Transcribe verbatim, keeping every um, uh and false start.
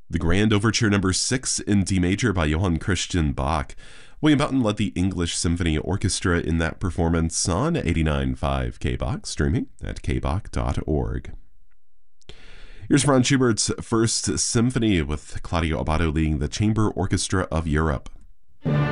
The Grand Overture Number six in D major by Johann Christian Bach. William Boughton led the English Symphony Orchestra in that performance on eighty-nine point five K B O K, streaming at k bach dot org. Here's Franz Schubert's First Symphony with Claudio Abbado leading the Chamber Orchestra of Europe.